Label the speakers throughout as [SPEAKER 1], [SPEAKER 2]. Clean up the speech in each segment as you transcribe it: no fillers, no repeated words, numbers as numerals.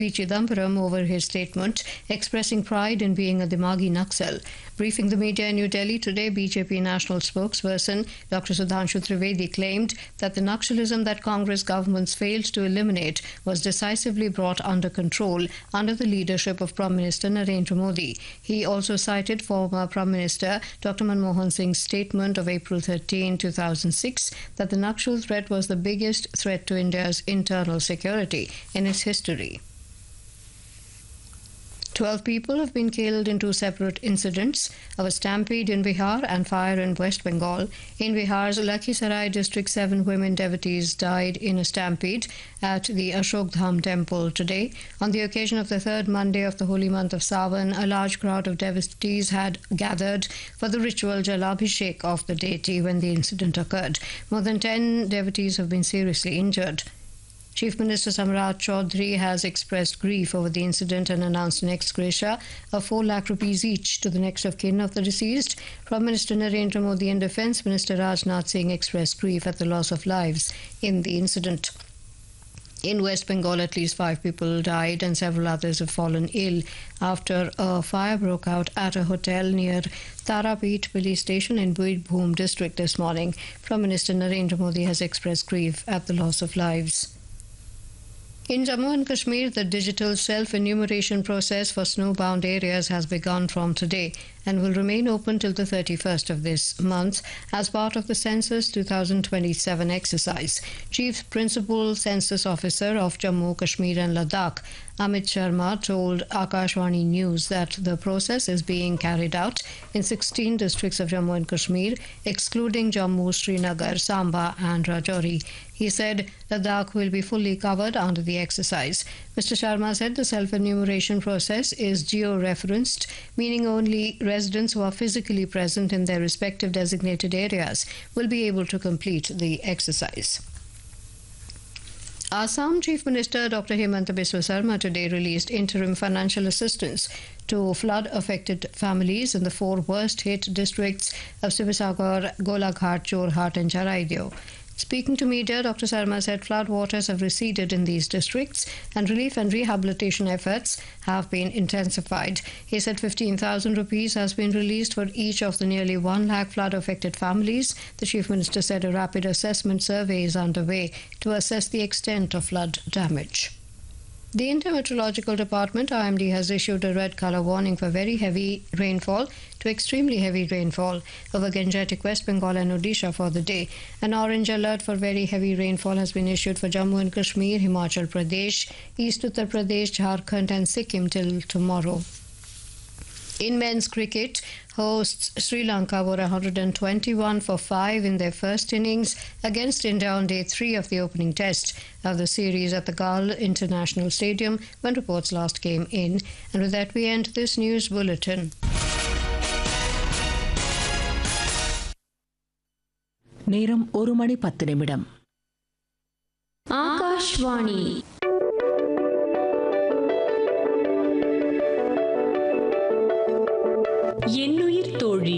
[SPEAKER 1] P. Chidambaram over his statement expressing pride in being a Dimagi Naxal. Briefing the media in New Delhi today, BJP national spokesperson Dr. Sudhanshu Trivedi claimed that the Naxalism that Congress governments failed to eliminate was decisively brought under control under the leadership of Prime Minister Narendra Modi. He also cited former Prime Minister Dr. Manmohan Singh's statement of April 13, 2006 that the Naxal threat was the biggest threat to India's internal security in its history. 12 people have been killed in two separate incidents of a stampede in Bihar and fire in West Bengal. In Bihar's Lakhisarai district, 7 women devotees died in a stampede at the Ashok Dham temple today. On the occasion of the third Monday of the holy month of Sawan, a large crowd of devotees had gathered for the ritual Jalabhishek of the deity when the incident occurred. More than 10 devotees have been seriously injured. Chief Minister Samrat Chaudhary has expressed grief over the incident and announced an ex gratia of 4 lakh rupees each to the next of kin of the deceased. Prime Minister Narendra Modi and Defence Minister Rajnath Singh expressed grief at the loss of lives in the incident. In West Bengal, at least 5 people died and several others have fallen ill after a fire broke out at a hotel near Tarapet police station in Birbhum district this morning. Prime Minister Narendra Modi has expressed grief at the loss of lives. In Jammu and Kashmir, the digital self-enumeration process for snowbound areas has begun from today and will remain open till the 31st of this month as part of the Census 2027 exercise. Chief Principal Census Officer of Jammu, Kashmir and Ladakh, Amit Sharma, told Akashvani News that the process is being carried out in 16 districts of Jammu and Kashmir, excluding Jammu, Srinagar, Samba and Rajouri. He said Ladakh will be fully covered under the exercise. Mr. Sharma said the self-enumeration process is geo-referenced, meaning only residents who are physically present in their respective designated areas will be able to complete the exercise. Assam Chief Minister Dr. Himanta Biswa Sarma today released interim financial assistance to flood-affected families in the 4 worst-hit districts of Sivasagar, Golaghat, Jorhat and Charaideo. Speaking to media, Dr. Sarma said flood waters have receded in these districts and relief and rehabilitation efforts have been intensified. He said 15,000 rupees has been released for each of the nearly 1 lakh flood-affected families. The Chief Minister said a rapid assessment survey is underway to assess the extent of flood damage. The Indian Meteorological Department, IMD, has issued a red colour warning for very heavy rainfall to extremely heavy rainfall over Gangetic, West Bengal and Odisha for the day. An orange alert for very heavy rainfall has been issued for Jammu and Kashmir, Himachal Pradesh, East Uttar Pradesh, Jharkhand and Sikkim till tomorrow. In men's cricket, hosts Sri Lanka were 121 for 5 in their first innings against India on day 3 of the opening test of the series at the Gal International Stadium when reports last came in. And with that we end this news bulletin.
[SPEAKER 2] நேரம் 1:10
[SPEAKER 3] ஆகாஷ்வாணி என்னுயிர் தோழி.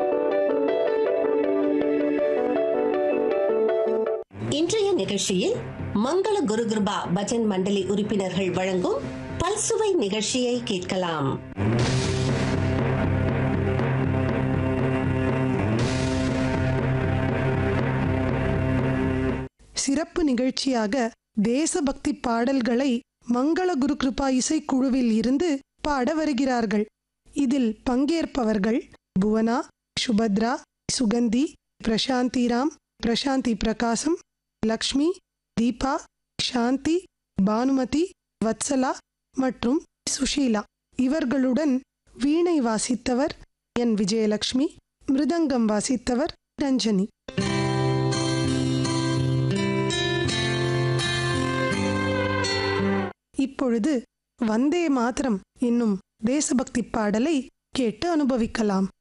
[SPEAKER 4] இன்றைய நிகழ்ச்சியில் மங்கள குருகிருபா பஜன் மண்டலி உறுப்பினர்கள் வழங்கும் பல்சுவை நிகழ்ச்சியை கேட்கலாம்.
[SPEAKER 5] சிறப்பு நிகழ்ச்சியாக தேசபக்தி பாடல்களை மங்கள குரு கிருபா இசைக்குழுவில் இருந்து பாட வருகிறார்கள். இதில் பங்கேற்பவர்கள் புவனா, சுபத்ரா, சுகந்தி, பிரசாந்திராம், பிரசாந்தி பிரகாசம், லக்ஷ்மி, தீபா, சாந்தி, பானுமதி, வத்சலா மற்றும் சுஷீலா. இவர்களுடன் வீணை வாசித்தவர் என் விஜயலட்சுமி, மிருதங்கம் வாசித்தவர் ரஞ்சனி. இப்பொழுது வந்தே மாதரம் என்னும் தேசபக்தி பாடலை கேட்டு அனுபவிக்கலாம்.